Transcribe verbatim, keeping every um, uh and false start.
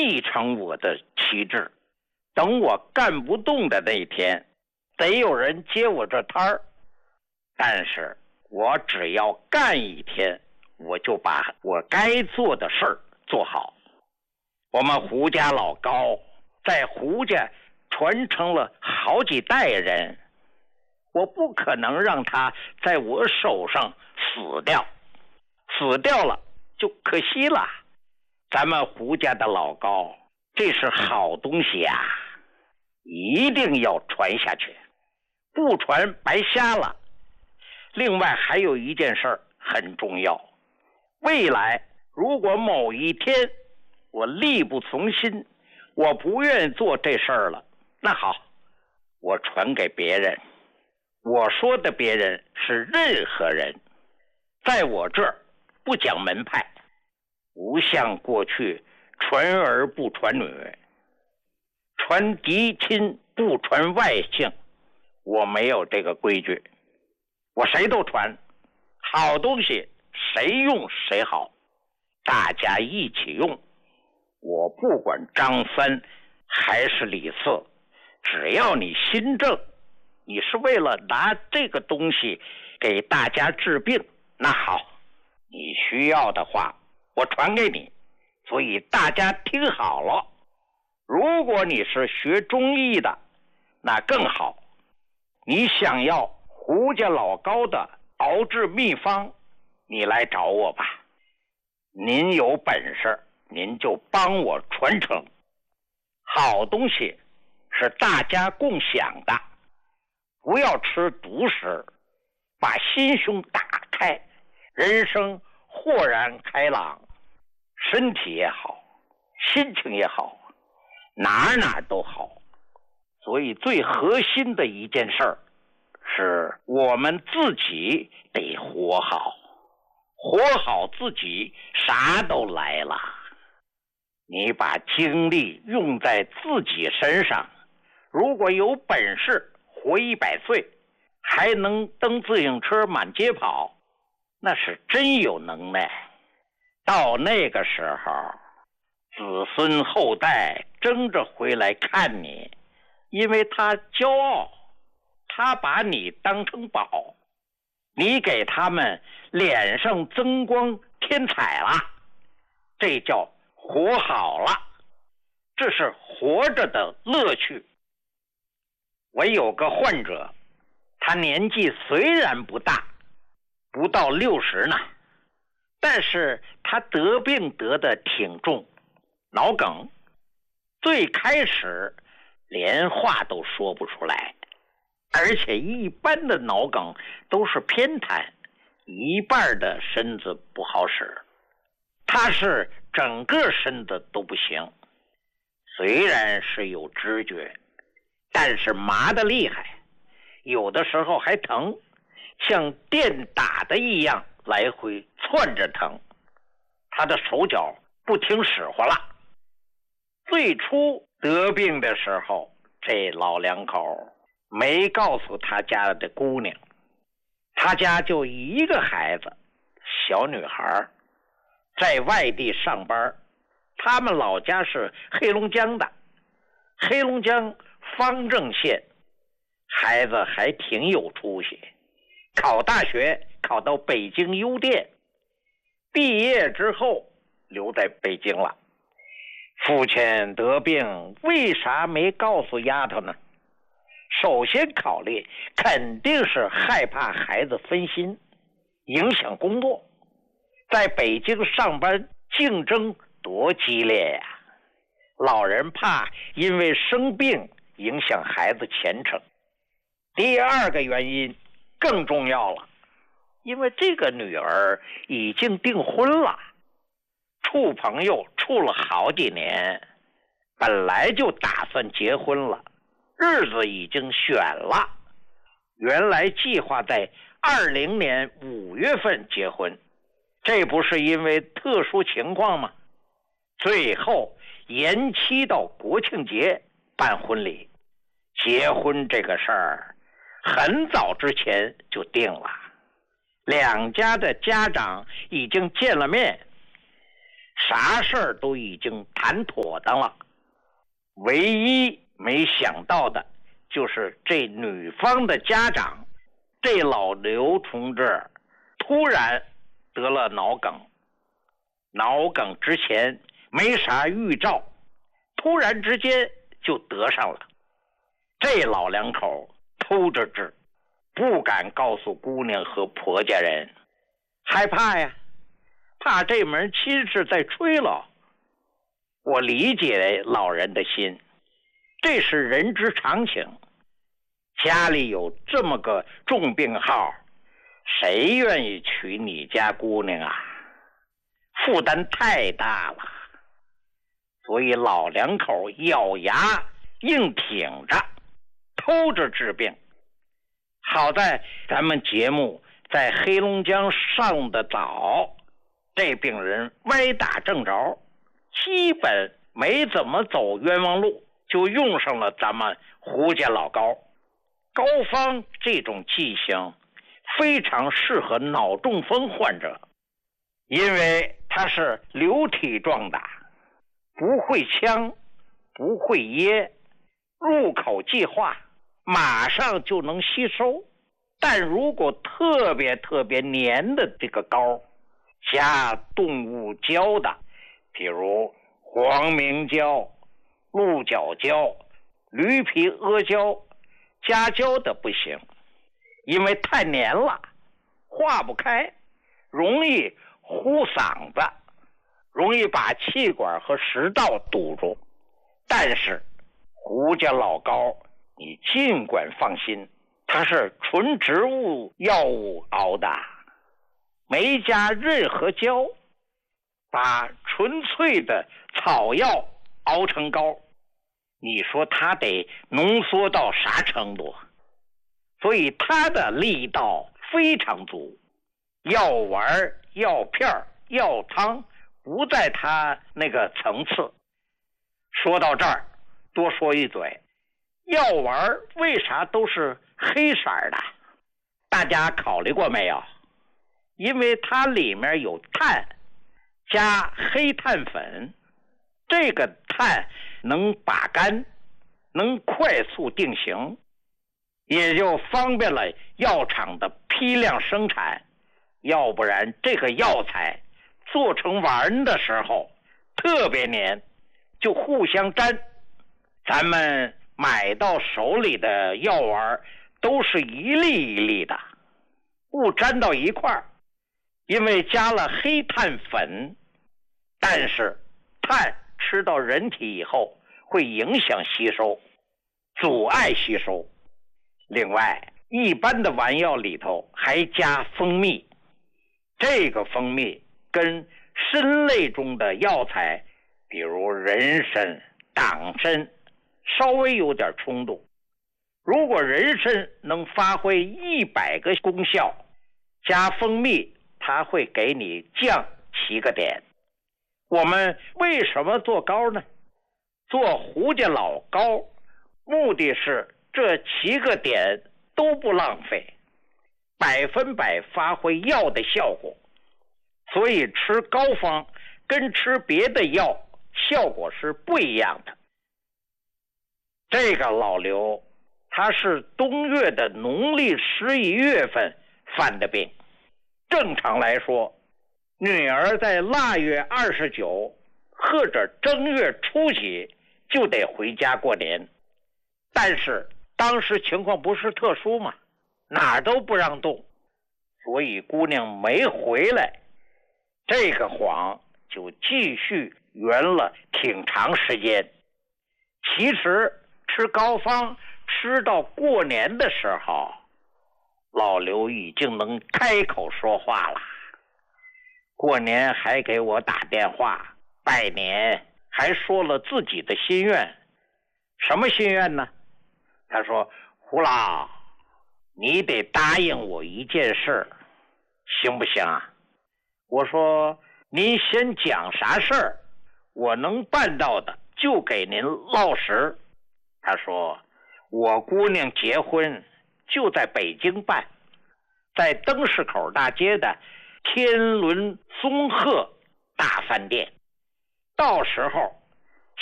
继承我的旗帜。等我干不动的那天，得有人接我这摊儿。但是我只要干一天，我就把我该做的事儿做好。我们胡家老高在胡家传承了好几代人，我不可能让他在我手上死掉，死掉了就可惜了。咱们胡家的老高，这是好东西呀、啊，一定要传下去，不传白瞎了。另外还有一件事很重要，未来如果某一天我力不从心，我不愿意做这事儿了，那好，我传给别人。我说的别人是任何人，在我这儿不讲门派，不像过去传儿不传女，传嫡亲不传外姓，我没有这个规矩，我谁都传，好东西谁用谁好，大家一起用。我不管张三还是李四，只要你心正，你是为了拿这个东西给大家治病，那好，你需要的话我传给你。所以大家听好了，如果你是学中医的，那更好，你想要胡家老高的熬制秘方，你来找我吧。您有本事您就帮我传承，好东西是大家共享的，不要吃独食，把心胸打开，人生豁然开朗，身体也好，心情也好，哪哪都好。所以最核心的一件事儿是我们自己得活好，活好自己，啥都来了。你把精力用在自己身上，如果有本事活一百岁，还能蹬自行车满街跑，那是真有能耐。到那个时候，子孙后代争着回来看你，因为他骄傲，他把你当成宝，你给他们脸上增光添彩了，这叫活好了，这是活着的乐趣。我有个患者，他年纪虽然不大，不到六十呢，但是他得病得的挺重，脑梗，最开始连话都说不出来，而且一般的脑梗都是偏瘫，一半的身子不好使，他是整个身子都不行。虽然是有知觉，但是麻得厉害，有的时候还疼，像电打的一样来回窜着疼，他的手脚不听使唤了。最初得病的时候，这老两口没告诉他家的姑娘，他家就一个孩子，小女孩，在外地上班，他们老家是黑龙江的，黑龙江方正县，孩子还挺有出息，考大学考到北京邮电，毕业之后留在北京了。父亲得病，为啥没告诉丫头呢？首先考虑肯定是害怕孩子分心，影响工作。在北京上班竞争多激烈呀！老人怕因为生病影响孩子前程。第二个原因更重要了，因为这个女儿已经订婚了，处朋友处了好几年，本来就打算结婚了，日子已经选了，原来计划在二零年五月份结婚，这不是因为特殊情况吗？最后延期到国庆节办婚礼。结婚这个事儿很早之前就定了，两家的家长已经见了面， 啥事儿都已经谈妥当了，唯一没想到的就是这女方的家长，这老刘同志突然得了脑梗，脑梗之前没啥预兆，突然之间就得上了。这老两口偷着治，不敢告诉姑娘和婆家人，害怕呀，怕这门亲事再吹了。我理解老人的心，这是人之常情。家里有这么个重病号，谁愿意娶你家姑娘啊？负担太大了。所以老两口咬牙硬挺着，偷着治病。好在咱们节目在黑龙江上的早，这病人歪打正着，基本没怎么走冤枉路，就用上了咱们胡家老高。高方这种剂型非常适合脑中风患者，因为它是流体状的，不会呛，不会噎，入口即化，马上就能吸收。但如果特别特别黏的这个膏，加动物胶的，比如黄明胶、鹿角胶、驴皮阿胶，加胶的不行，因为太黏了，化不开，容易呼嗓子，容易把气管和食道堵住。但是胡家老高你尽管放心，它是纯植物药物熬的，没加任何胶，把纯粹的草药熬成膏，你说它得浓缩到啥程度？所以它的力道非常足，药丸、药片、药汤不在它那个层次。说到这儿，多说一嘴，药丸为啥都是黑色的？大家考虑过没有？因为它里面有碳，加黑碳粉，这个碳能把干，能快速定型，也就方便了药厂的批量生产。要不然这个药材做成丸的时候特别黏，就互相粘。咱们买到手里的药丸都是一粒一粒的，不粘到一块儿，因为加了黑碳粉。但是碳吃到人体以后会影响吸收，阻碍吸收。另外一般的丸药里头还加蜂蜜，这个蜂蜜跟参类中的药材，比如人参、党参稍微有点冲突。如果人参能发挥一百个功效，加蜂蜜它会给你降七个点。我们为什么做膏呢？做胡家老膏，目的是这七个点都不浪费，百分百发挥药的效果。所以吃膏方跟吃别的药效果是不一样的。这个老刘他是冬月的农历十一月份犯的病，正常来说女儿在腊月二十九或者正月初几就得回家过年，但是当时情况不是特殊嘛，哪儿都不让动，所以姑娘没回来。这个谎就继续圆了挺长时间。其实吃膏方吃到过年的时候，老刘已经能开口说话了。过年还给我打电话拜年，还说了自己的心愿。什么心愿呢？他说，胡老，你得答应我一件事，行不行啊？我说，您先讲啥事儿，我能办到的就给您落实。他说，我姑娘结婚就在北京办，在灯市口大街的天伦松鹤大饭店。 到时候